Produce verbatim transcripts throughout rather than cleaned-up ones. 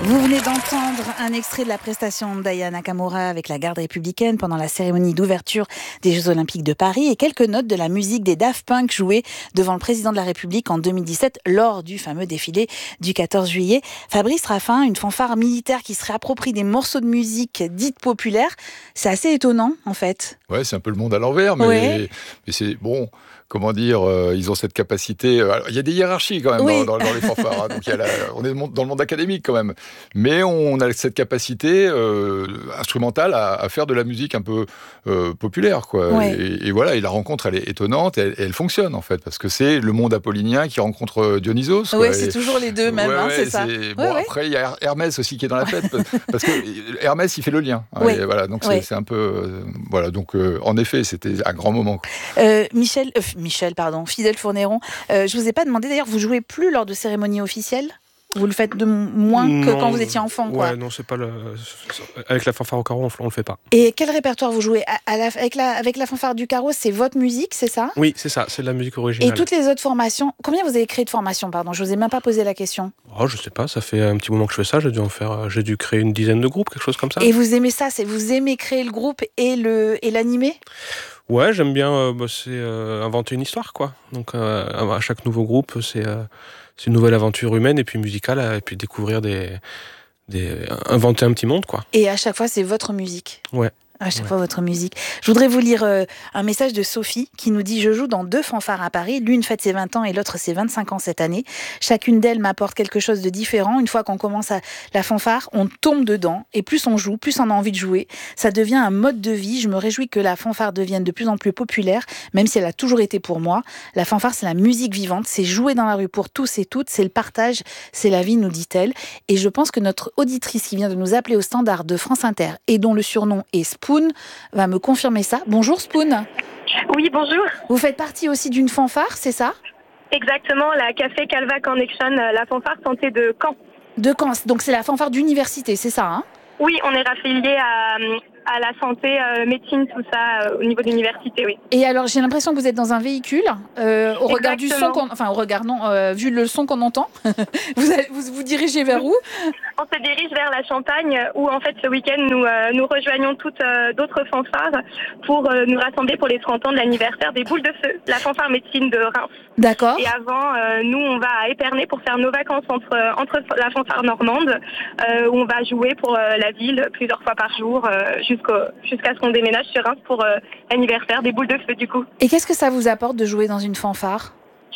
Vous venez d'entendre un extrait de la prestation d'Aya Nakamura avec la garde républicaine pendant la cérémonie d'ouverture des Jeux Olympiques de Paris et quelques notes de la musique des Daft Punk jouée devant le président de la République en deux mille dix-sept lors du fameux défilé du quatorze juillet. Fabrice Raffin, une fanfare militaire qui se réapproprie des morceaux de musique dites populaires, c'est assez étonnant en fait. Ouais, c'est un peu le monde à l'envers, mais, Ouais. mais c'est bon. Comment dire, euh, ils ont cette capacité. Euh, alors, il y a des hiérarchies quand même Oui. dans, dans, dans les fanfares. Hein, donc il y a la, on est dans le monde académique quand même, mais on a cette capacité euh, instrumentale à, à faire de la musique un peu euh, populaire, quoi. Ouais. Et, et voilà, et la rencontre, elle est étonnante, et elle, et elle fonctionne en fait, parce que c'est le monde apollinien qui rencontre Dionysos. Oui, quoi. c'est Et, toujours les deux même, ouais, hein, ouais, c'est ça. C'est, Ouais, bon, ouais. après il y a Hermès aussi qui est dans la fête, parce que Hermès il fait le lien. Hein, Ouais. et voilà, donc Ouais. c'est, c'est un peu, euh, voilà, donc euh, en effet, c'était un grand moment. Euh, Michel, euh, Michel, pardon, Fidèle Fournéron, euh, je vous ai pas demandé d'ailleurs, vous jouez plus lors de cérémonies officielles ? Vous le faites de moins que Non, quand vous étiez enfant, quoi. Ouais, non, c'est pas le. Avec la fanfare au carreau, on, on le fait pas. Et quel répertoire vous jouez à, à la, avec, la, avec la fanfare du carreau, c'est votre musique, c'est ça ? Oui, c'est ça, c'est de la musique Et originale. toutes les autres formations, combien vous avez créé de formations, pardon ? Je vous ai même pas posé la question. Oh, je sais pas, ça fait un petit moment que je fais ça, j'ai dû en faire, j'ai dû créer une dizaine de groupes, quelque chose comme ça. Et vous aimez ça, c'est vous aimez créer le groupe et le et l'animer ? Ouais, j'aime bien, euh, bah, c'est euh, inventer une histoire, quoi. Donc euh, à chaque nouveau groupe, c'est, euh, c'est une nouvelle aventure humaine et puis musicale, et puis découvrir des, des, inventer un petit monde, quoi. Et à chaque fois, c'est votre musique ? Ouais. À chaque Ouais. fois, votre musique. Je voudrais vous lire euh, un message de Sophie qui nous dit « Je joue dans deux fanfares à Paris. L'une fête ses vingt ans et l'autre ses vingt-cinq ans cette année. Chacune d'elles m'apporte quelque chose de différent. Une fois qu'on commence à la fanfare, on tombe dedans. Et plus on joue, plus on a envie de jouer. Ça devient un mode de vie. Je me réjouis que la fanfare devienne de plus en plus populaire, même si elle a toujours été pour moi. La fanfare, c'est la musique vivante. C'est jouer dans la rue pour tous et toutes. C'est le partage. C'est la vie, nous dit-elle. Et je pense que notre auditrice qui vient de nous appeler au standard de France Inter et dont le surnom est Spoon va me confirmer ça. Bonjour Spoon. Oui, bonjour. Vous faites partie aussi d'une fanfare, c'est ça ? Exactement, la Café Calva Connection, la fanfare santé de Caen. De Caen, donc c'est la fanfare d'université, c'est ça, hein ? Oui, on est raffilié à, à la santé, euh, médecine, tout ça, euh, au niveau de l'université, oui. Et alors, j'ai l'impression que vous êtes dans un véhicule, euh, au regard du son qu'on... Enfin, au regard, non, euh, vu le son qu'on entend, vous, allez, vous vous dirigez vers où ? On se dirige vers la Champagne, où en fait, ce week-end, nous, euh, nous rejoignons toutes euh, d'autres fanfares pour euh, nous rassembler pour les trente ans de l'anniversaire des Boules de Feu, la fanfare médecine de Reims. D'accord. Et avant, euh, nous, on va à Épernay pour faire nos vacances entre, entre la fanfare normande, euh, où on va jouer pour euh, la ville plusieurs fois par jour, euh, jusqu'au, jusqu'à ce qu'on déménage sur Reims pour euh, l'anniversaire des Boules de Feu, du coup. Et qu'est-ce que ça vous apporte de jouer dans une fanfare ?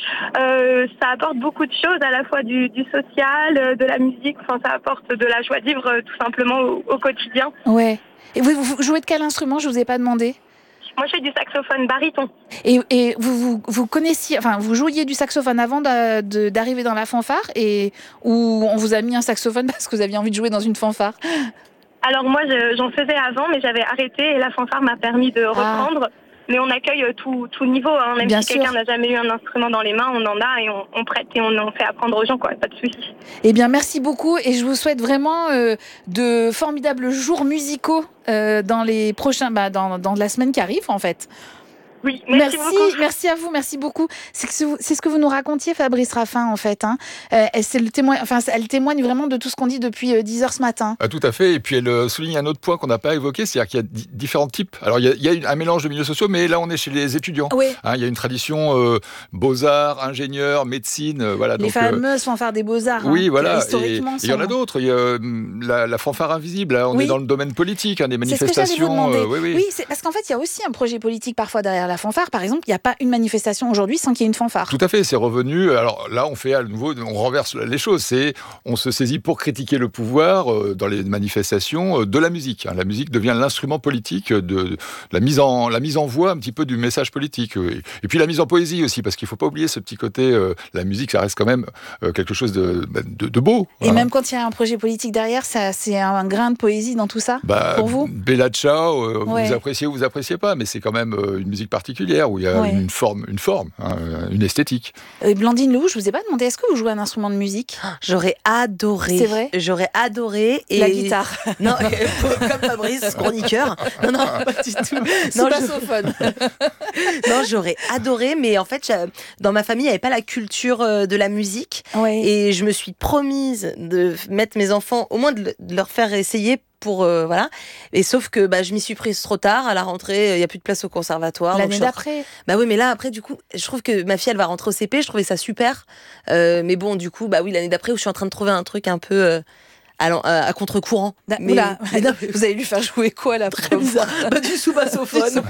Euh, ça apporte beaucoup de choses, à la fois du, du social, euh, de la musique, enfin ça apporte de la joie de vivre euh, tout simplement au, au quotidien. Ouais. Et vous, vous jouez de quel instrument ? Je vous ai pas demandé. Moi je fais du saxophone baryton. Et, et vous, vous, vous connaissiez, enfin vous jouiez du saxophone avant de, de, d'arriver dans la fanfare, et ou on vous a mis un saxophone parce que vous aviez envie de jouer dans une fanfare ? Alors moi je, j'en faisais avant, mais j'avais arrêté et la fanfare m'a permis de reprendre. Ah. Mais on accueille tout, tout niveau, hein. Même Bien si sûr. quelqu'un n'a jamais eu un instrument dans les mains, on en a et on, on prête et on en fait apprendre aux gens, quoi. Pas de souci. Eh bien, merci beaucoup et je vous souhaite vraiment euh, de formidables jours musicaux euh, dans les prochains, bah, dans, dans la semaine qui arrive, en fait. Oui, merci, merci, beaucoup. merci à vous, merci beaucoup. C'est, que ce, c'est ce que vous nous racontiez, Fabrice Raffin, en fait. Hein. Euh, c'est le témoin, enfin, elle témoigne vraiment de tout ce qu'on dit depuis euh, dix heures ce matin. Ah, tout à fait. Et puis elle euh, souligne un autre point qu'on n'a pas évoqué, c'est-à-dire qu'il y a d- différents types. Alors il y a, il y a une, un mélange de milieux sociaux, mais là on est chez les étudiants. Oui. Hein, il y a une tradition euh, beaux-arts, ingénieurs, médecine, euh, voilà. Les donc, fameuses euh, fanfares des beaux-arts. Oui, hein, voilà. Historiquement, et il y en a d'autres. Il y a euh, la, la fanfare invisible. Là, on oui. est dans le domaine politique, hein, des manifestations. C'est ce que j'allais vous demander. Euh, oui, oui. oui c'est parce qu'en fait, il y a aussi un projet politique parfois derrière la fanfare. Par exemple, il n'y a pas une manifestation aujourd'hui sans qu'il y ait une fanfare. Tout à fait, c'est revenu. Alors là, on fait à nouveau, on renverse les choses. C'est, on se saisit pour critiquer le pouvoir euh, dans les manifestations euh, de la musique. Hein. La musique devient l'instrument politique de, de la mise en la mise en voix un petit peu du message politique. Et, et puis la mise en poésie aussi, parce qu'il faut pas oublier ce petit côté. Euh, la musique, ça reste quand même euh, quelque chose de, de, de beau. Et hein. même quand il y a un projet politique derrière, ça, c'est un, un grain de poésie dans tout ça. Bah, pour vous. Bella Ciao, euh, ouais. vous appréciez ou vous appréciez pas, mais c'est quand même euh, une musique particulière. particulière, où il y a Ouais. une forme, une forme, hein, une esthétique. Euh, Blandine Lou, je vous ai pas demandé, est-ce que vous jouez un instrument de musique ? J'aurais adoré. C'est vrai ? J'aurais adoré. Et... La guitare. Non, comme Fabrice, chroniqueur. Non, non, pas du tout. Non, Non, je- bassophone. non, j'aurais adoré, mais en fait, j'ai- dans ma famille, il n'y avait pas la culture euh, de la musique. Ouais. Et je me suis promise de mettre mes enfants, au moins de, le- de leur faire essayer pour. euh, voilà. Et sauf que bah, je m'y suis prise trop tard. À la rentrée, il n'y a plus de place au conservatoire. donc L'année je suis en d'après. Bah oui, mais là, après, du coup, je trouve que ma fille, elle va rentrer au C P, je trouvais ça super. Euh, mais bon, du coup, bah oui, l'année d'après, où je suis en train de trouver un truc un peu euh, à, l'en- à- à contre-courant. Da- Mais, Oula, mais non, vous allez lui faire jouer quoi là très bizarre. Bah, du sous-bassophone.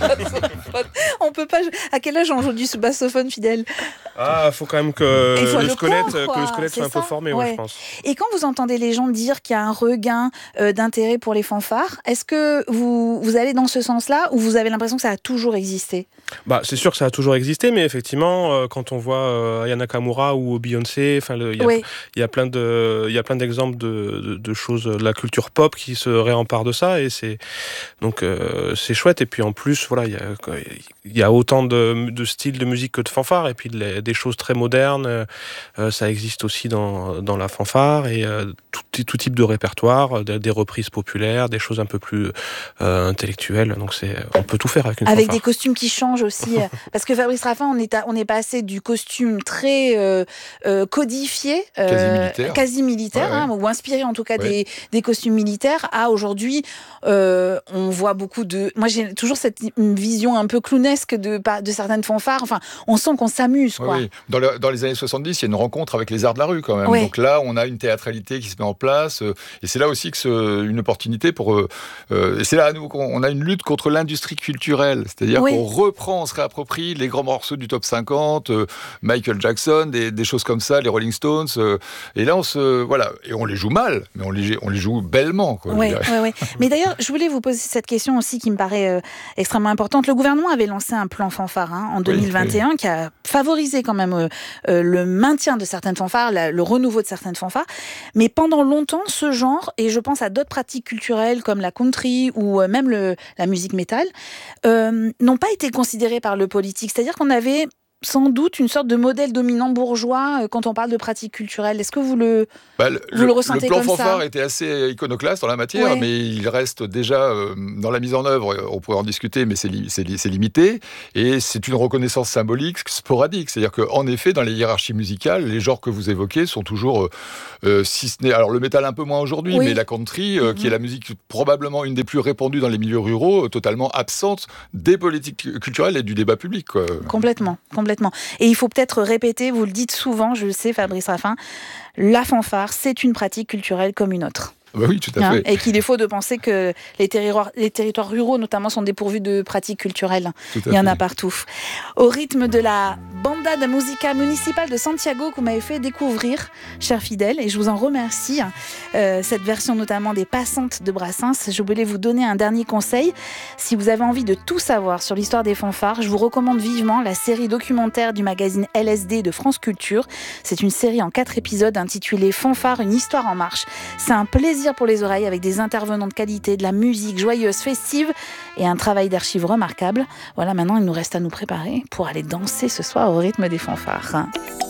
On peut pas. jou- À quel âge on joue du bassophone, Fidèle ? Ah, faut quand même que Il faut le le squelette, corps, quoi, que le squelette c'est soit un peu ça, formé, ouais. ouais, je pense. Et quand vous entendez les gens dire qu'il y a un regain euh, d'intérêt pour les fanfares, est-ce que vous, vous allez dans ce sens-là ou vous avez l'impression que ça a toujours existé ? Bah, c'est sûr que ça a toujours existé, mais effectivement, euh, quand on voit euh, Aya Nakamura ou Beyoncé, enfin, le- il y a Oui, il y a plein de, il y a plein d'exemples de, de, de choses de la culture pop qui se réemparent de ça, et c'est donc euh, c'est chouette. Et puis en plus, voilà, il y a, il y a autant de, de styles de musique que de fanfare, et puis les- des choses très modernes. euh, ça existe aussi dans, dans la fanfare, et euh, tout, tout type de répertoire, des, des reprises populaires, des choses un peu plus euh, intellectuelles. Donc c'est, on peut tout faire avec une avec fanfare. des costumes qui changent aussi. euh, parce que Fabrice Raffin, on est, à- on est passé du costume très euh, euh, codifié, euh, Quasi militaire. quasi militaire, Ouais, hein, ou inspiré en tout cas Ouais. des, des costumes militaires, à aujourd'hui, euh, on voit beaucoup de. Moi, j'ai toujours cette vision un peu clownesque de, pas- de certaines fanfares. Enfin, on sent qu'on s'amuse, Oui, quoi. oui. Dans, le- dans les années soixante-dix, il y a une rencontre avec les arts de la rue quand même. Ouais. Donc là, on a une théâtralité qui se met en place. euh, et c'est là aussi que c'est une opportunité pour... euh, euh, et c'est là à nouveau qu'on on a une lutte contre l'industrie culturelle. C'est-à-dire Oui. qu'on reprend, on se réapproprie les grands morceaux du top cinquante, euh, Michael Jackson, des, des choses comme ça, les Rolling Stones. euh, et là, on se... Voilà. Et on les joue mal, mais on les, on les joue bellement, quoi, je Ouais, dirais. ouais, ouais. Mais d'ailleurs, je voulais vous poser cette question aussi qui me paraît euh, extrêmement importante. Le gouvernement avait lancé un plan fanfare hein, en deux mille vingt et un oui. qui a favorisé quand même euh, euh, le maintien de certaines fanfares, la- le renouveau de certaines fanfares. Mais pendant longtemps, ce genre, et je pense à d'autres pratiques culturelles comme la country ou euh, même le, la musique métal, euh, n'ont pas été considérés par le politique. C'est-à-dire qu'on avait sans doute une sorte de modèle dominant bourgeois euh, quand on parle de pratiques culturelles. Est-ce que vous le... Bah, le, Vous le ressentez plan comme fanfare ça était assez iconoclaste dans la matière, Ouais. mais il reste déjà euh, dans la mise en œuvre. euh, On pourrait en discuter, mais c'est, li- c'est, li- c'est limité. Et c'est une reconnaissance symbolique sporadique. C'est-à-dire qu'en effet, dans les hiérarchies musicales, les genres que vous évoquez sont toujours, euh, euh, si ce n'est, alors le métal un peu moins aujourd'hui, Oui. mais la country, euh, Mhm. qui est la musique probablement une des plus répandues dans les milieux ruraux, euh, totalement absente des politiques culturelles et du débat public, quoi. Complètement, complètement. Et il faut peut-être répéter, vous le dites souvent, je le sais, Fabrice Raffin, la fanfare, c'est une pratique culturelle comme une autre. Bah oui, tout à Hein, fait. et qu'il est faux de penser que les territoires, les territoires ruraux, notamment, sont dépourvus de pratiques culturelles. Tout à Il y en fait. a partout. Au rythme de la Banda da Musica Municipale de Santiago que vous m'avez fait découvrir, cher fidèle, et je vous en remercie, euh, cette version notamment des Passantes de Brassens. Je voulais vous donner un dernier conseil. Si vous avez envie de tout savoir sur l'histoire des fanfares, je vous recommande vivement la série documentaire du magazine L S D de France Culture. C'est une série en quatre épisodes intitulée Fanfare, une histoire en marche. C'est un plaisir pour les oreilles avec des intervenants de qualité, de la musique joyeuse, festive et un travail d'archives remarquable. Voilà, maintenant il nous reste à nous préparer pour aller danser ce soir au rythme des fanfares.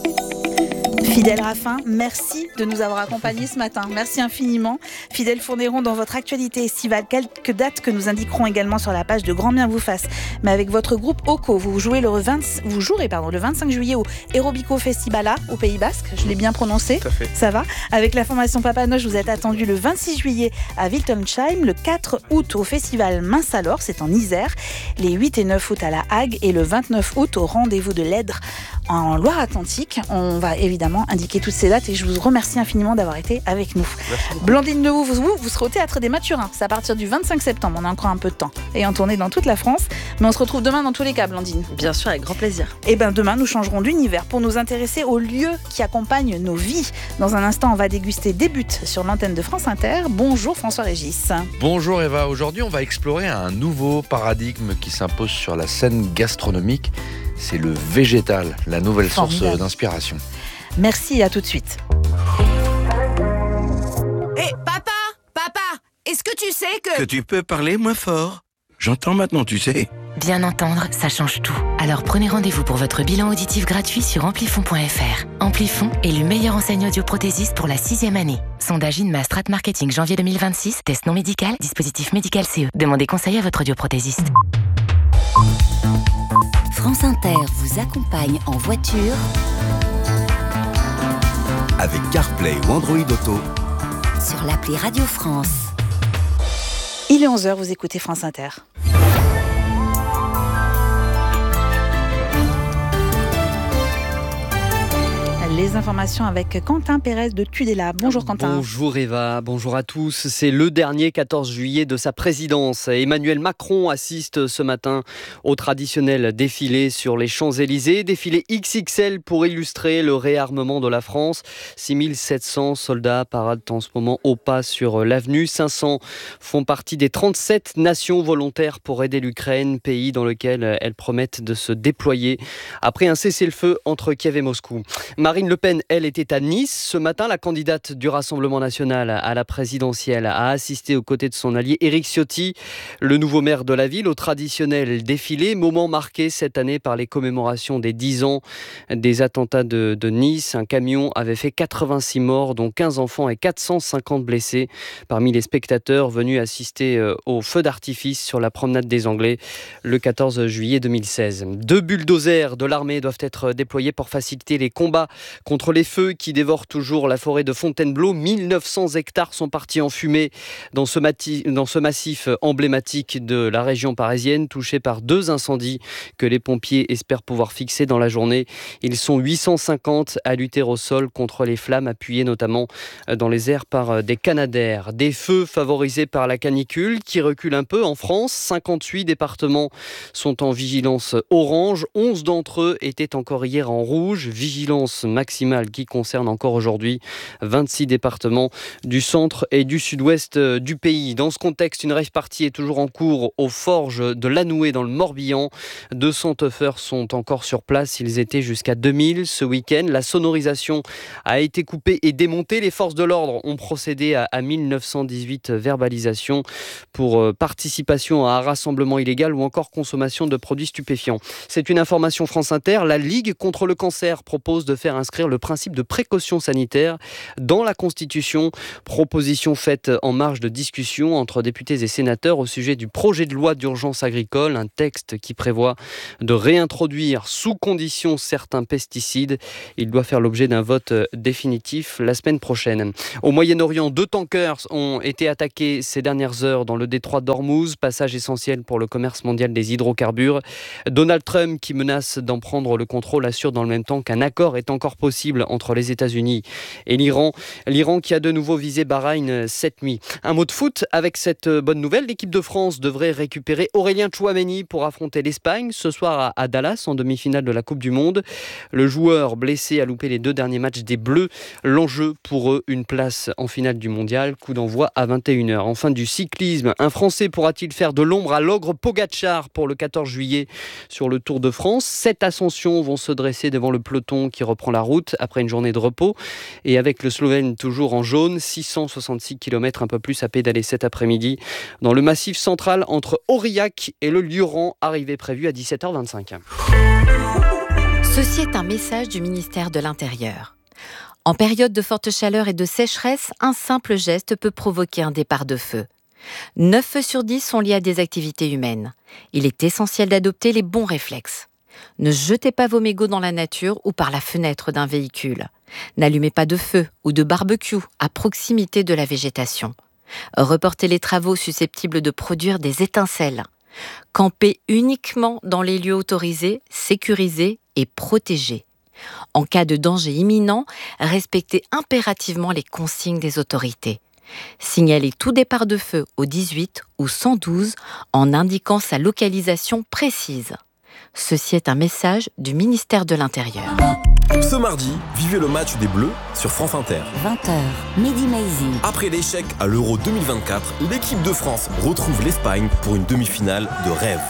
Fidèle Raffin, merci de nous avoir accompagnés ce matin. Merci infiniment. Fidèle Fourneron, dans votre actualité estivale, quelques dates que nous indiquerons également sur la page de Grand Bien vous fasse. Mais avec votre groupe Oko, vous, jouez le vingt, vous jouerez pardon, le vingt-cinq juillet au Aerobico Festivala au Pays Basque. Je l'ai bien prononcé. Tout à fait. Ça va. Avec la formation Papa Noche, vous êtes attendu le vingt-six juillet à Wiltonsheim, le quatre août au festival Mince alors, c'est en Isère, les huit et neuf août à La Hague et le vingt-neuf août au rendez-vous de l'Èdre en Loire-Atlantique. On va évidemment indiquer toutes ces dates et je vous remercie infiniment d'avoir été avec nous. Blandine Lehou, vous, vous, vous serez au Théâtre des Mathurins. C'est à partir du vingt-cinq septembre. On a encore un peu de temps et en tournée dans toute la France. Mais on se retrouve demain dans tous les cas, Blandine. Bien sûr, avec grand plaisir. Et bien demain, nous changerons d'univers pour nous intéresser aux lieux qui accompagnent nos vies. Dans un instant, on va déguster des buts sur l'antenne de France Inter. Bonjour François Régis. Bonjour Eva, aujourd'hui on va explorer un nouveau paradigme qui s'impose sur la scène gastronomique. C'est le végétal, la nouvelle Formidable. source d'inspiration. Merci et à tout de suite. Hé, papa, papa, est-ce que tu sais que... Que tu peux parler moins fort. J'entends maintenant, tu sais. Bien entendre, ça change tout. Alors prenez rendez-vous pour votre bilan auditif gratuit sur amplifon point f r. Amplifon est le meilleur enseigne audioprothésiste pour la sixième année. Sondage Inma Strat Marketing janvier deux mille vingt-six. Test non médical, dispositif médical C E. Demandez conseil à votre audioprothésiste. France Inter vous accompagne en voiture avec CarPlay ou Android Auto sur l'appli Radio France. Il est onze heures, vous écoutez France Inter. Les informations avec Quentin Pérez de Tudela. Bonjour Quentin. Bonjour Eva, bonjour à tous. C'est le dernier quatorze juillet de sa présidence. Emmanuel Macron assiste ce matin au traditionnel défilé sur les Champs-Élysées. Défilé X X L pour illustrer le réarmement de la France. six mille sept cents soldats paradent en ce moment au pas sur l'avenue. cinq cents font partie des trente-sept nations volontaires pour aider l'Ukraine, pays dans lequel elles promettent de se déployer après un cessez-le-feu entre Kiev et Moscou. Marine Le Pen, elle, était à Nice. Ce matin, la candidate du Rassemblement national à la présidentielle a assisté aux côtés de son allié Éric Ciotti, le nouveau maire de la ville, au traditionnel défilé, moment marqué cette année par les commémorations des dix ans des attentats de, de Nice. Un camion avait fait quatre-vingt-six morts, dont quinze enfants et quatre cent cinquante blessés. Parmi les spectateurs venus assister au feu d'artifice sur la promenade des Anglais le quatorze juillet deux mille seize. Deux bulldozers de l'armée doivent être déployés pour faciliter les combats contre les feux qui dévorent toujours la forêt de Fontainebleau. mille neuf cents hectares sont partis en fumée dans ce, mati- dans ce massif emblématique de la région parisienne, touché par deux incendies que les pompiers espèrent pouvoir fixer dans la journée. Ils sont huit cent cinquante à lutter au sol contre les flammes, appuyées notamment dans les airs par des canadaires. Des feux favorisés par la canicule qui recule un peu en France. cinquante-huit départements sont en vigilance orange. onze d'entre eux étaient encore hier en rouge. Vigilance maximale qui concerne encore aujourd'hui vingt-six départements du centre et du sud-ouest du pays. Dans ce contexte, une rave party est toujours en cours aux forges de Lanoué dans le Morbihan. deux cents teufeurs sont encore sur place. Ils étaient jusqu'à deux mille ce week-end. La sonorisation a été coupée et démontée. Les forces de l'ordre ont procédé à, à mille neuf cent dix-huit verbalisations pour euh, participation à un rassemblement illégal ou encore consommation de produits stupéfiants. C'est une information France Inter. La Ligue contre le cancer propose de faire inscrire le principe de précaution sanitaire dans la Constitution. Proposition faite en marge de discussion entre députés et sénateurs au sujet du projet de loi d'urgence agricole, un texte qui prévoit de réintroduire sous condition certains pesticides. Il doit faire l'objet d'un vote définitif la semaine prochaine. Au Moyen-Orient, deux tankers ont été attaqués ces dernières heures dans le détroit d'Ormuz, passage essentiel pour le commerce mondial des hydrocarbures. Donald Trump, qui menace d'en prendre le contrôle, assure dans le même temps qu'un accord est encore possible entre les États-Unis et l'Iran. L'Iran qui a de nouveau visé Bahreïn cette nuit. Un mot de foot avec cette bonne nouvelle. L'équipe de France devrait récupérer Aurélien Tchouaméni pour affronter l'Espagne ce soir à Dallas en demi-finale de la Coupe du Monde. Le joueur blessé a loupé les deux derniers matchs des Bleus. L'enjeu pour eux, une place en finale du mondial. Coup d'envoi à vingt et une heures. Enfin, du cyclisme. Un Français pourra-t-il faire de l'ombre à l'ogre Pogacar pour le quatorze juillet sur le Tour de France? Sept ascensions vont se dresser devant le peloton qui reprend la route après une journée de repos. Et avec le Slovène toujours en jaune, six cent soixante-six kilomètres, un peu plus à pédaler cet après-midi dans le massif central entre Aurillac et le Lioran, arrivée prévue à dix-sept heures vingt-cinq. Ceci est un message du ministère de l'Intérieur. En période de forte chaleur et de sécheresse, un simple geste peut provoquer un départ de feu. neuf feux sur dix sont liés à des activités humaines. Il est essentiel d'adopter les bons réflexes. Ne jetez pas vos mégots dans la nature ou par la fenêtre d'un véhicule. N'allumez pas de feu ou de barbecue à proximité de la végétation. Reportez les travaux susceptibles de produire des étincelles. Campez uniquement dans les lieux autorisés, sécurisés et protégés. En cas de danger imminent, respectez impérativement les consignes des autorités. Signalez tout départ de feu au dix-huit ou cent douze en indiquant sa localisation précise. Ceci est un message du ministère de l'Intérieur. Ce mardi, vivez le match des Bleus sur France Inter. vingt heures, Mehdi Maizi. Après l'échec à l'Euro deux mille vingt-quatre, l'équipe de France retrouve l'Espagne pour une demi-finale de rêve.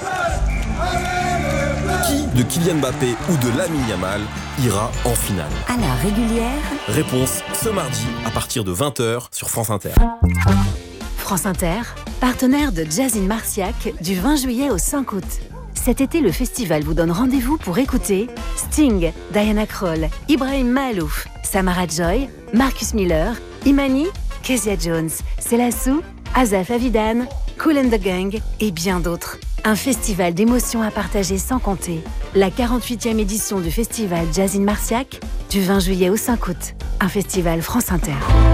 Qui de Kylian Mbappé ou de Lamine Yamal ira en finale? À la régulière. Réponse ce mardi à partir de vingt heures sur France Inter. France Inter, Partenaire de Jazz in Marciac du vingt juillet au cinq août. Cet été, le festival vous donne rendez-vous pour écouter Sting, Diana Krall, Ibrahim Maalouf, Samara Joy, Marcus Miller, Imani, Kezia Jones, Selassou, Asaf Avidan, Kool and the Gang et bien d'autres. Un festival d'émotions à partager sans compter. La quarante-huitième édition du festival Jazz in Marciac du vingt juillet au cinq août. Un festival France Inter.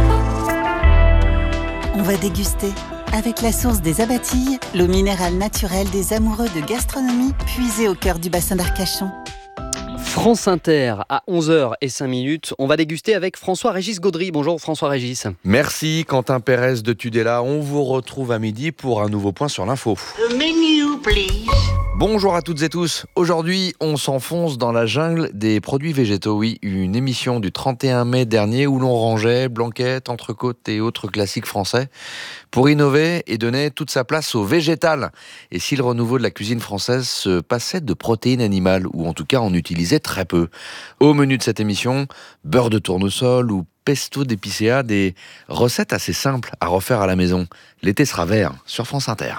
On va déguster. Avec la source des Abatilles, l'eau minérale naturelle des amoureux de gastronomie puisée au cœur du bassin d'Arcachon. France Inter à onze heures zéro cinq minutes. On va déguster avec François-Régis Gaudry. Bonjour François-Régis. Merci Quentin Pérez de Tudela. On vous retrouve à midi pour un nouveau point sur l'info. The menu, please. Bonjour à toutes et tous. Aujourd'hui, on s'enfonce dans la jungle des produits végétaux. Oui, une émission du trente et un mai dernier où l'on rangeait blanquettes, entrecôtes et autres classiques français pour innover et donner toute sa place au végétal. Et si le renouveau de la cuisine française se passait de protéines animales, ou en tout cas en utilisait très peu. Au menu de cette émission, beurre de tournesol ou pesto d'épicéa, des recettes assez simples à refaire à la maison. L'été sera vert sur France Inter.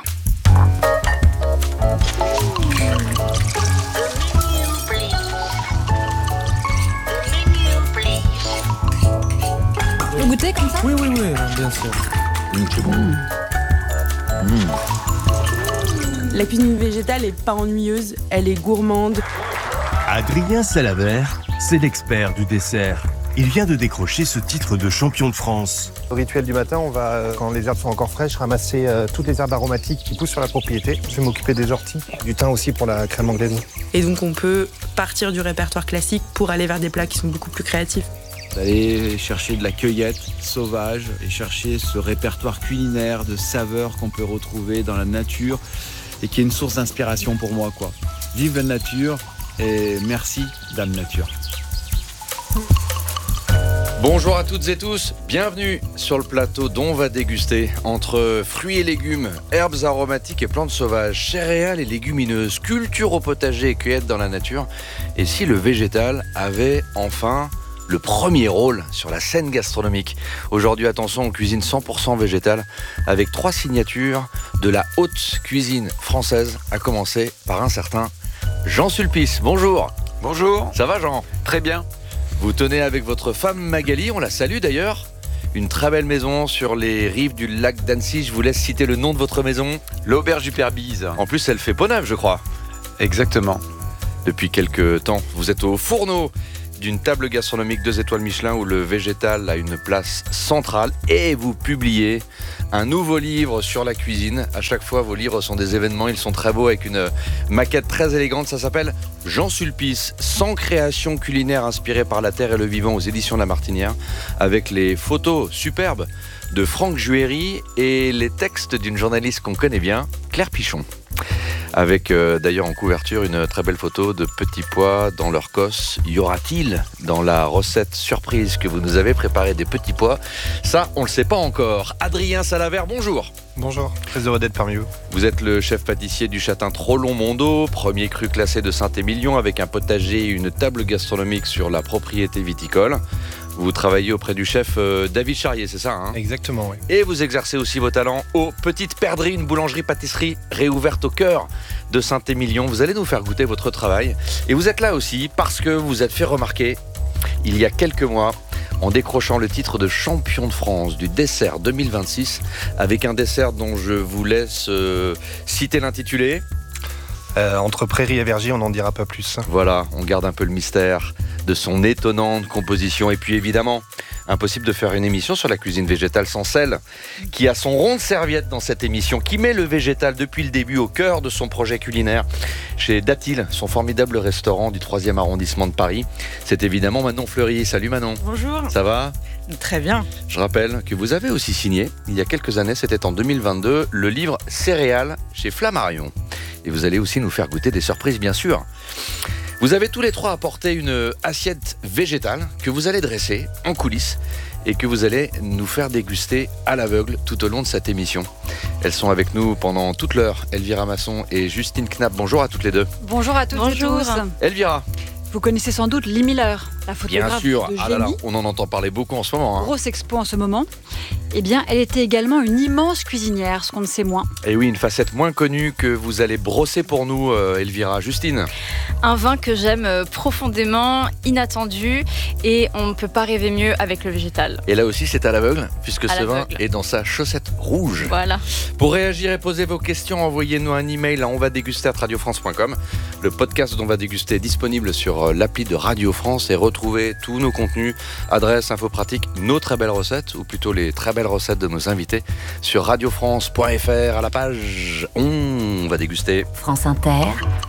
Vous goûtez comme ça ? Oui, oui, oui, bien sûr. Mmh, c'est bon. Mmh. Mmh. La cuisine végétale est pas ennuyeuse, elle est gourmande. Adrien Salavert, c'est l'expert du dessert. Il vient de décrocher ce titre de champion de France. Au rituel du matin, on va, quand les herbes sont encore fraîches, ramasser euh, toutes les herbes aromatiques qui poussent sur la propriété. Je vais m'occuper des orties, du thym aussi pour la crème anglaise. Et donc on peut partir du répertoire classique pour aller vers des plats qui sont beaucoup plus créatifs. D'aller chercher de la cueillette sauvage et chercher ce répertoire culinaire de saveurs qu'on peut retrouver dans la nature et qui est une source d'inspiration pour moi, quoi. Vive la nature et merci Dame Nature. Bonjour à toutes et tous, bienvenue sur le plateau dont on va déguster entre fruits et légumes, herbes aromatiques et plantes sauvages, céréales et légumineuses, culture au potager et cueillette dans la nature. Et si le végétal avait enfin le premier rôle sur la scène gastronomique. Aujourd'hui, attention, on cuisine cent pour cent végétal avec trois signatures de la haute cuisine française, à commencer par un certain Jean Sulpice. Bonjour. Bonjour. Ça va Jean ? Très bien. Vous tenez avec votre femme Magali, on la salue d'ailleurs, une très belle maison sur les rives du lac d'Annecy. Je vous laisse citer le nom de votre maison. L'Auberge du Père Bise. En plus, elle fait peau neuve, je crois. Exactement. Depuis quelques temps, vous êtes au fourneau d'une table gastronomique deux étoiles Michelin où le végétal a une place centrale et vous publiez un nouveau livre sur la cuisine. À chaque fois, vos livres sont des événements, ils sont très beaux avec une maquette très élégante. Ça s'appelle Jean Sulpice, cent créations culinaires inspirées par la terre et le vivant aux éditions La Martinière, avec les photos superbes de Franck Juéry et les textes d'une journaliste qu'on connaît bien, Claire Pichon. Avec euh, d'ailleurs en couverture une très belle photo de petits pois dans leur cosse. Y aura-t-il dans la recette surprise que vous nous avez préparée des petits pois ? Ça, on ne le sait pas encore. Adrien Salavert, bonjour. Bonjour, très heureux d'être parmi vous. Vous êtes le chef pâtissier du Châtain Trollon-Mondo, premier cru classé de Saint-Émilion avec un potager et une table gastronomique sur la propriété viticole. Vous travaillez auprès du chef euh, David Charrier, c'est ça hein ? Exactement, oui. Et vous exercez aussi vos talents aux Petites Perdrix, une boulangerie-pâtisserie réouverte au cœur de Saint-Émilion. Vous allez nous faire goûter votre travail. Et vous êtes là aussi parce que vous êtes fait remarquer il y a quelques mois en décrochant le titre de champion de France du dessert deux mille vingt-six avec un dessert dont je vous laisse euh, citer l'intitulé. Euh, entre prairie et verger, on n'en dira pas plus. Voilà, on garde un peu le mystère de son étonnante composition. Et puis évidemment, impossible de faire une émission sur la cuisine végétale sans celle qui a son rond de serviette dans cette émission, qui met le végétal depuis le début au cœur de son projet culinaire chez Datil, son formidable restaurant du troisième arrondissement de Paris. C'est évidemment Manon Fleury. Salut Manon. Bonjour. Ça va ? Très bien. Je rappelle que vous avez aussi signé, il y a quelques années, c'était en deux mille vingt-deux, le livre Céréales chez Flammarion. Et vous allez aussi nous faire goûter des surprises, bien sûr. Vous avez tous les trois apporté une assiette végétale que vous allez dresser en coulisses et que vous allez nous faire déguster à l'aveugle tout au long de cette émission. Elles sont avec nous pendant toute l'heure, Elvira Masson et Justine Knapp. Bonjour à toutes les deux. Bonjour à toutes Bonjour. et tous. Elvira. Vous connaissez sans doute Lee Miller, la photographe Bien sûr, de ah là là, génie. on en entend parler beaucoup en ce moment. Hein. Grosse expo en ce moment. Eh bien, elle était également une immense cuisinière, ce qu'on ne sait moins. Et oui, une facette moins connue que vous allez brosser pour nous, euh, Elvira. Justine. Un vin que j'aime profondément, inattendu, et on ne peut pas rêver mieux avec le végétal. Et là aussi, c'est à l'aveugle, puisque à ce vin l'aveugle. est dans sa chaussette rouge. Voilà. Pour réagir et poser vos questions, envoyez-nous un email à onvadéguster arobase radio france point com. Le podcast d'On va déguster est disponible sur l'appli de Radio France et retrouvez tous nos contenus, adresses, infos pratiques, nos très belles recettes, ou plutôt les très belles recettes de nos invités sur radio france point f r à la page On va déguster. France Inter,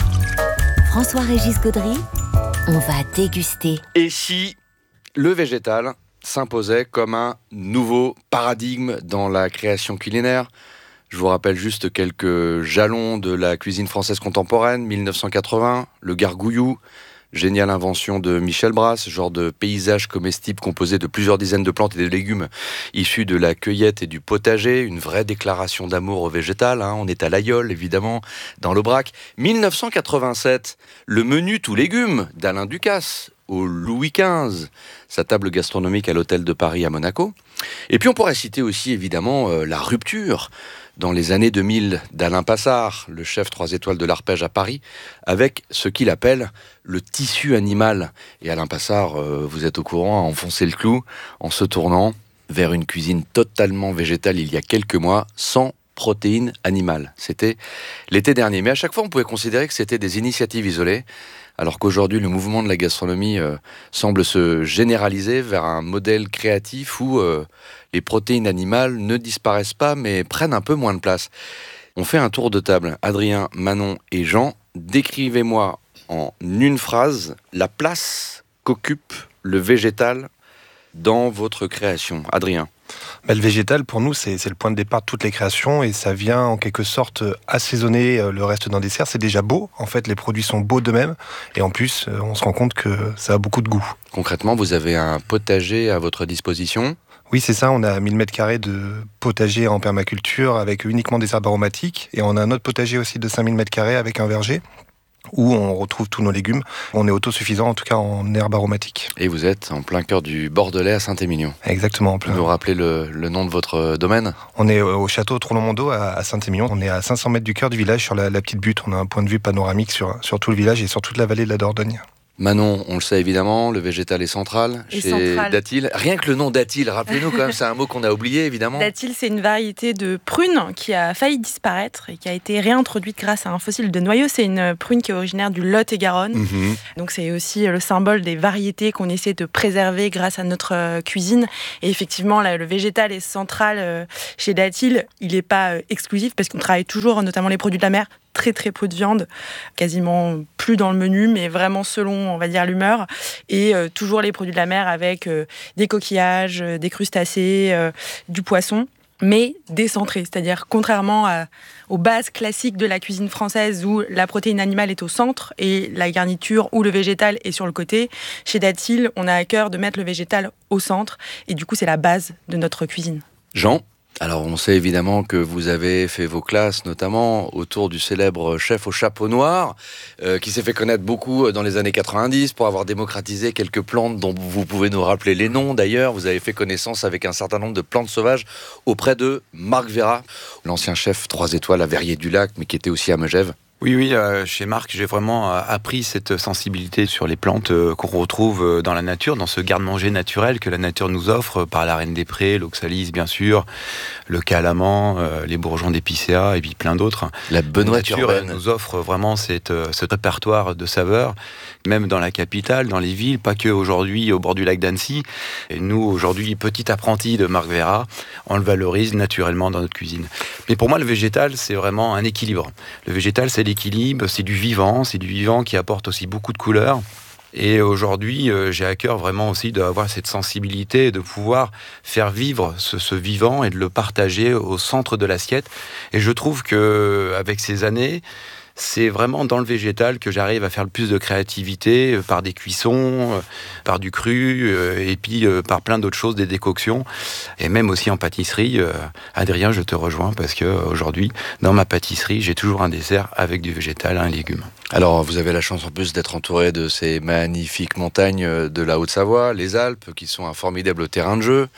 François-Régis Gaudry, on va déguster. Et si le végétal s'imposait comme un nouveau paradigme dans la création culinaire? Je vous rappelle juste quelques jalons de la cuisine française contemporaine. mille neuf cent quatre-vingts, le gargouillou, géniale invention de Michel Brasse, genre de paysage comestible composé de plusieurs dizaines de plantes et de légumes issus de la cueillette et du potager, une vraie déclaration d'amour au végétal, hein. On est à l'Aïol, évidemment, dans l'Aubrac. mille neuf cent quatre-vingt-sept, le menu tout légumes d'Alain Ducasse, au Louis quinze, sa table gastronomique à l'hôtel de Paris à Monaco. Et puis on pourrait citer aussi, évidemment, euh, la rupture dans les années deux mille d'Alain Passard, le chef trois étoiles de l'Arpège à Paris, avec ce qu'il appelle le tissu animal. Et Alain Passard, euh, vous êtes au courant, a enfoncé le clou en se tournant vers une cuisine totalement végétale il y a quelques mois, sans protéines animales. C'était l'été dernier. Mais à chaque fois, on pouvait considérer que c'était des initiatives isolées, alors qu'aujourd'hui, le mouvement de la gastronomie euh, semble se généraliser vers un modèle créatif où euh, les protéines animales ne disparaissent pas, mais prennent un peu moins de place. On fait un tour de table. Adrien, Manon et Jean, décrivez-moi en une phrase la place qu'occupe le végétal dans votre création. Adrien. Mais le végétal, pour nous, c'est, c'est le point de départ de toutes les créations et ça vient en quelque sorte assaisonner le reste d'un dessert. C'est déjà beau. En fait, les produits sont beaux d'eux-mêmes et en plus, on se rend compte que ça a beaucoup de goût. Concrètement, vous avez un potager à votre disposition ? Oui, c'est ça. On a mille mètres carrés de potager en permaculture avec uniquement des herbes aromatiques et on a un autre potager aussi de cinq mille mètres carrés avec un verger où on retrouve tous nos légumes. On est autosuffisant, en tout cas en herbes aromatiques. Et vous êtes en plein cœur du Bordelais à Saint-Émilion. Exactement. En plein. Vous nous rappelez le, le nom de votre domaine ? On est au château Trollon-Mondo à Saint-Émilion. On est à cinq cents mètres du cœur du village sur la, la petite butte. On a un point de vue panoramique sur, sur tout le village et sur toute la vallée de la Dordogne. Manon, on le sait évidemment, le végétal est central Et chez central. Datil. Rien que le nom Datil, rappelez-nous quand même, c'est un mot qu'on a oublié évidemment. Datil, c'est une variété de prune qui a failli disparaître et qui a été réintroduite grâce à un fossile de noyau. C'est une prune qui est originaire du Lot-et-Garonne. Mmh. Donc c'est aussi le symbole des variétés qu'on essaie de préserver grâce à notre cuisine. Et effectivement, là, le végétal est central chez Datil. Il n'est pas exclusif parce qu'on travaille toujours, notamment les produits de la mer, très très peu de viande, quasiment plus dans le menu, mais vraiment selon, on va dire, l'humeur. Et euh, toujours les produits de la mer avec euh, des coquillages, euh, des crustacés, euh, du poisson, mais décentré. C'est-à-dire, contrairement à, aux bases classiques de la cuisine française où la protéine animale est au centre et la garniture ou le végétal est sur le côté, chez Datil, on a à cœur de mettre le végétal au centre. Et du coup, c'est la base de notre cuisine. Jean ? Alors, on sait évidemment que vous avez fait vos classes, notamment autour du célèbre chef au chapeau noir, euh, qui s'est fait connaître beaucoup dans les années quatre-vingt-dix pour avoir démocratisé quelques plantes dont vous pouvez nous rappeler les noms. D'ailleurs, vous avez fait connaissance avec un certain nombre de plantes sauvages auprès de Marc Vera, l'ancien chef trois étoiles à Verrier-du-Lac, mais qui était aussi à Megève. Oui, oui, euh, chez Marc, j'ai vraiment euh, appris cette sensibilité sur les plantes euh, qu'on retrouve euh, dans la nature, dans ce garde-manger naturel que la nature nous offre euh, par la reine des prés, l'oxalis, bien sûr, le calaman, euh, les bourgeons d'épicéa et puis plein d'autres. La benoîte nature urbaine nous offre vraiment cette, euh, ce répertoire de saveurs, même dans la capitale, dans les villes, pas que aujourd'hui au bord du lac d'Annecy. Et nous, aujourd'hui, petits apprentis de Marc Vera, on le valorise naturellement dans notre cuisine. Mais pour moi, le végétal, c'est vraiment un équilibre. Le végétal, c'est l'équilibre, c'est du vivant, c'est du vivant qui apporte aussi beaucoup de couleurs. Et aujourd'hui, euh, j'ai à cœur vraiment aussi d'avoir cette sensibilité, de pouvoir faire vivre ce, ce vivant et de le partager au centre de l'assiette. Et je trouve qu'avec ces années, c'est vraiment dans le végétal que j'arrive à faire le plus de créativité, euh, par des cuissons, euh, par du cru, euh, et puis euh, par plein d'autres choses, des décoctions, et même aussi en pâtisserie. Euh, Adrien, je te rejoins, parce qu'aujourd'hui, dans ma pâtisserie, j'ai toujours un dessert avec du végétal, un légume. Alors, vous avez la chance en plus d'être entouré de ces magnifiques montagnes de la Haute-Savoie, les Alpes, qui sont un formidable terrain de jeu.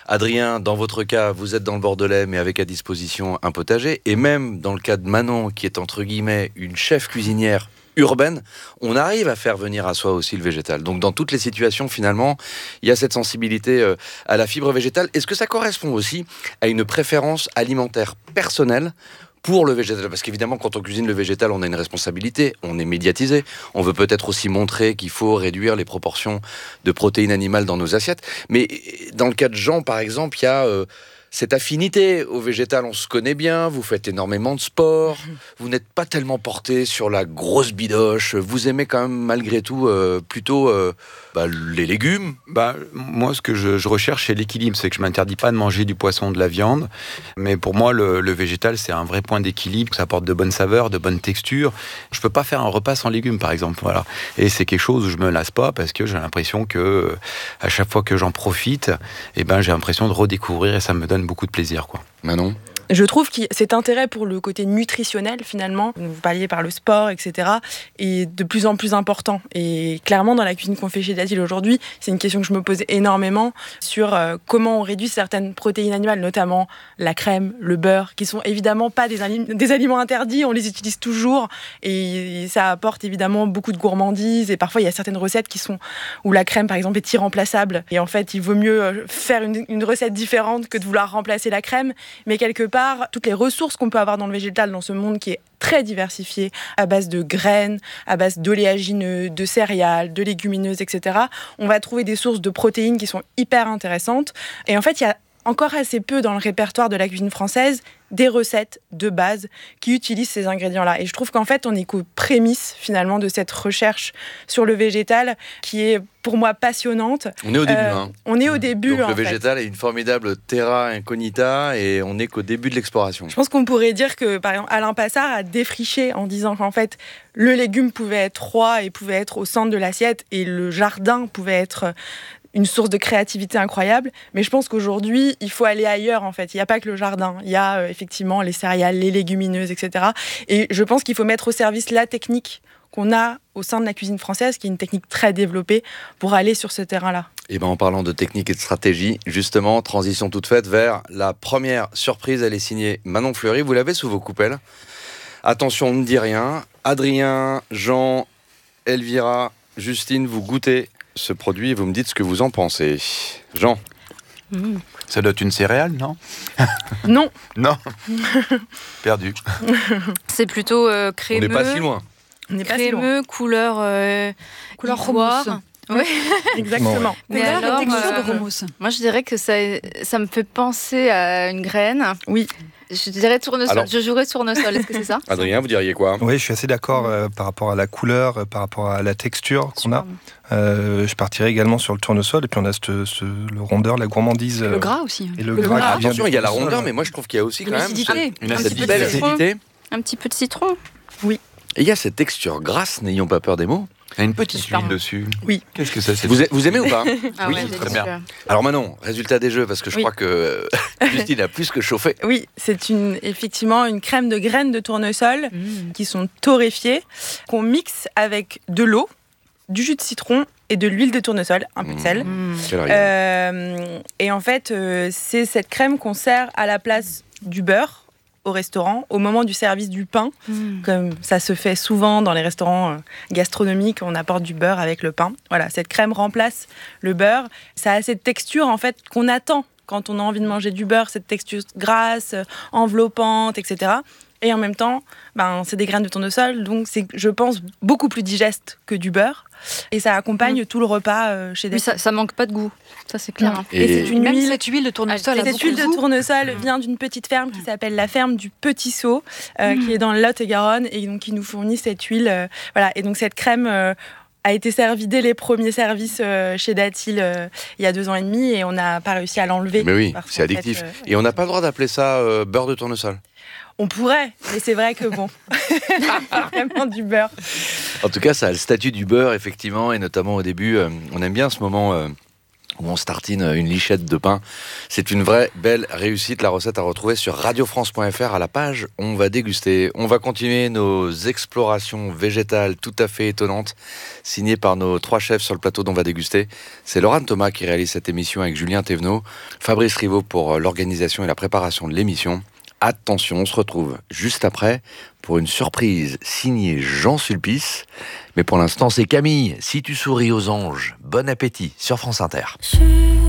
Adrien, dans votre cas, vous êtes dans le Bordelais, mais avec à disposition un potager. Et même dans le cas de Manon, qui est entre guillemets une chef cuisinière urbaine, on arrive à faire venir à soi aussi le végétal. Donc dans toutes les situations, finalement, il y a cette sensibilité euh, à la fibre végétale. Est-ce que ça correspond aussi à une préférence alimentaire personnelle pour le végétal? Parce qu'évidemment, quand on cuisine le végétal, on a une responsabilité, on est médiatisé, on veut peut-être aussi montrer qu'il faut réduire les proportions de protéines animales dans nos assiettes. Mais dans le cas de Jean, par exemple, il y a... Euh, cette affinité au végétal, on se connaît bien, vous faites énormément de sport, vous n'êtes pas tellement porté sur la grosse bidoche, vous aimez quand même malgré tout euh, plutôt euh, bah, les légumes. Bah, moi, ce que je, je recherche, c'est l'équilibre, c'est que je ne m'interdis pas de manger du poisson, de la viande, mais pour moi, le, le végétal, c'est un vrai point d'équilibre, ça apporte de bonnes saveurs, de bonnes textures. Je ne peux pas faire un repas sans légumes, par exemple, voilà. Et c'est quelque chose où je ne me lasse pas, parce que j'ai l'impression que à chaque fois que j'en profite, eh ben, j'ai l'impression de redécouvrir et ça me donne beaucoup de plaisir, quoi. Manon ? Je trouve que cet intérêt pour le côté nutritionnel, finalement, vous parliez par le sport, et cetera, est de plus en plus important. Et clairement, dans la cuisine qu'on fait chez Datil aujourd'hui, c'est une question que je me pose énormément sur euh, comment on réduit certaines protéines animales, notamment la crème, le beurre, qui sont évidemment pas des, alim- des aliments interdits, on les utilise toujours, et ça apporte évidemment beaucoup de gourmandise, et parfois il y a certaines recettes qui sont, où la crème, par exemple, est irremplaçable, et en fait, il vaut mieux faire une, une recette différente que de vouloir remplacer la crème, mais quelque part, toutes les ressources qu'on peut avoir dans le végétal, dans ce monde qui est très diversifié, à base de graines, à base d'oléagineux, de céréales, de légumineuses, et cetera, on va trouver des sources de protéines qui sont hyper intéressantes. Et en fait, il y a encore assez peu dans le répertoire de la cuisine française des recettes de base qui utilisent ces ingrédients-là. Et je trouve qu'en fait, on est qu'aux prémices, finalement, de cette recherche sur le végétal qui est, pour moi, passionnante. On est au début. Euh, hein. On est au début, Donc en le fait. végétal est une formidable terra incognita et on n'est qu'au début de l'exploration. Je pense qu'on pourrait dire que, par exemple, Alain Passard a défriché en disant qu'en fait, le légume pouvait être roi et pouvait être au centre de l'assiette et le jardin pouvait être une source de créativité incroyable, mais je pense qu'aujourd'hui, il faut aller ailleurs, en fait. Il n'y a pas que le jardin, il y a euh, effectivement les céréales, les légumineuses, et cetera. Et je pense qu'il faut mettre au service la technique qu'on a au sein de la cuisine française, qui est une technique très développée, pour aller sur ce terrain-là. Et ben en parlant de technique et de stratégie, justement, transition toute faite vers la première surprise. Elle est signée Manon Fleury, vous l'avez sous vos coupelles. Attention, on ne dit rien. Adrien, Jean, Elvira, Justine, vous goûtez ce produit et vous me dites ce que vous en pensez. Jean. Mmh. Ça doit être une céréale, non? Non. Non. Perdu. C'est plutôt euh, crémeux. On n'est pas si loin. On n'est pas crémeux, si loin. couleur euh, couleur ivoire. romousse. Oui. Exactement. Mais Couleur alors, et texture euh, de romousse. Moi, je dirais que ça, ça me fait penser à une graine. Oui. Je dirais tournesol. Alors, je jouerais tournesol. Est-ce que c'est ça? Adrien, vous diriez quoi? Oui, je suis assez d'accord euh, par rapport à la couleur, euh, par rapport à la texture qu'on a. Euh, je partirais également sur le tournesol, et puis on a ce, ce, le rondeur, la gourmandise. Euh, le gras aussi. Et le, le gras. gras. Qui vient Attention, du il y a la tournesol. rondeur, mais moi je trouve qu'il y a aussi De quand même l'acidité. une Un cette petit peu belle de citron. acidité. Un petit peu de citron. Oui. Et il y a cette texture grasse, n'ayons pas peur des mots. Il y a une petite huile dessus. Oui. Qu'est-ce que ça c'est? Vous, a- vous aimez ou pas? Ah Oui, ouais, très délicieux. bien. Alors Manon, résultat des jeux, parce que je Oui. crois que Justine a plus que chauffé. Oui, c'est une, effectivement une crème de graines de tournesol Mmh. qui sont torréfiées, qu'on mixe avec de l'eau, du jus de citron et de l'huile de tournesol, un peu de sel. Mmh. Quel régal. Euh, et en fait, euh, c'est cette crème qu'on sert à la place du beurre au restaurant, au moment du service du pain. Mmh. Comme ça se fait souvent dans les restaurants euh, gastronomiques, on apporte du beurre avec le pain. Voilà, cette crème remplace le beurre. Ça a cette texture en fait qu'on attend quand on a envie de manger du beurre, cette texture grasse, euh, enveloppante, et cetera. Et en même temps, ben, c'est des graines de tournesol, donc c'est, je pense, beaucoup plus digeste que du beurre. Et ça accompagne Mmh. tout le repas euh, chez des. Mais ça, ça manque pas de goût. Ça, c'est clair. hein. Et, c'est une Même huile. cette huile de tournesol Et a cette beaucoup huile de de goût. tournesol vient d'une petite ferme qui s'appelle la ferme du Petit Saut, euh, qui est dans le Lot-et-Garonne, et donc qui nous fournit cette huile. euh, voilà. Et donc cette crème euh, a été servie dès les premiers services euh, chez Datil euh, il y a deux ans et demi, et on n'a pas réussi à l'enlever. Mais oui, parce c'est qu'en fait, addictif. euh, Et on n'a pas le droit d'appeler ça euh, beurre de tournesol. on pourrait, mais c'est vrai que bon, vraiment du beurre. En tout cas, ça a le statut du beurre, effectivement, et notamment au début, euh, on aime bien ce moment euh, où on se tartine une lichette de pain. C'est une vraie belle réussite. La recette à retrouver sur radio france point f r à la page On va déguster. On va continuer nos explorations végétales tout à fait étonnantes, signées par nos trois chefs sur le plateau d'On va déguster. C'est Laurent Thomas qui réalise cette émission avec Julien Thévenot, Fabrice Rivaud pour l'organisation et la préparation de l'émission. Attention, on se retrouve juste après pour une surprise signée Jean Sulpice. Mais pour l'instant, c'est Camille. Si tu souris aux anges, bon appétit sur France Inter.